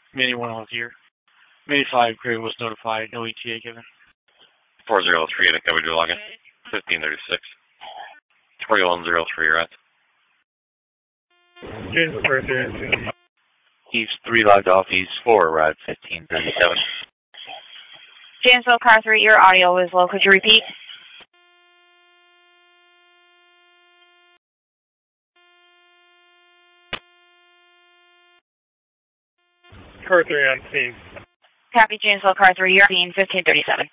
Mini 1 was here. Mini 5 crew was notified. No ETA given. 403 to cover to login. 1536. 2103, right? East 3 logged off. East 4 arrived 1537. Janesville Car 3, your audio is low. Could you repeat? Car 3 on scene. Copy, Janesville Car 3, you're being 1537.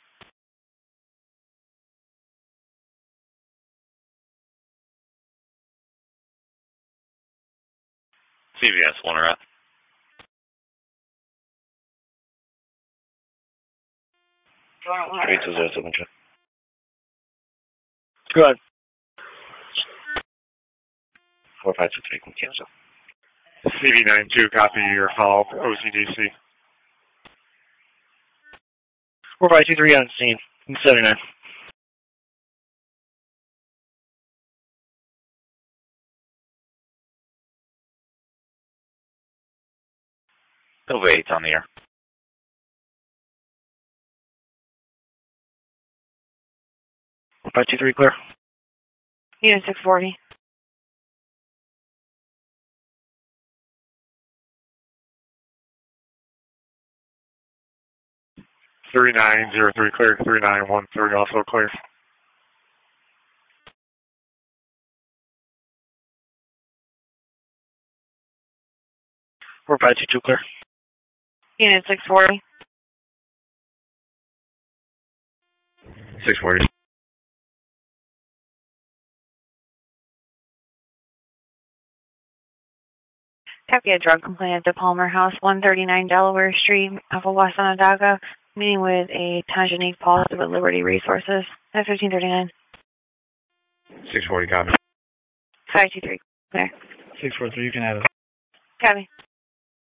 CVS 1 right? Go ahead. 4563, can cancel. CV92, copy your follow-up, OCDC. 4523 on scene. 79. Nova 8's on the air. 4523 clear. Unit 640. .3903 clear, 3913 also clear. 4522 clear. Unit 640. 640. Copy a drug complaint at the Palmer House, 139 Delaware Street, off of West Onondaga, meeting with a Tajanique policy with Liberty Resources at 1539. 640, copy. 523, clear. 643, you can have it. Copy.